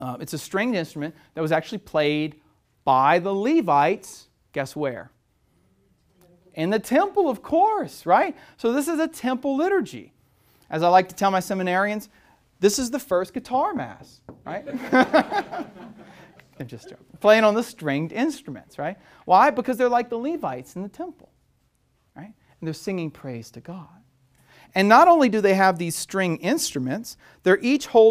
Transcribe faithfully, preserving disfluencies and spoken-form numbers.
Uh, it's a stringed instrument that was actually played by the Levites. Guess where? In the temple, of course, right? So this is a temple liturgy. As I like to tell my seminarians, this is the first guitar mass, right? I'm just joking. Playing on the stringed instruments, right? Why? Because they're like the Levites in the temple, right? And they're singing praise to God. And not only do they have these string instruments, they're each holding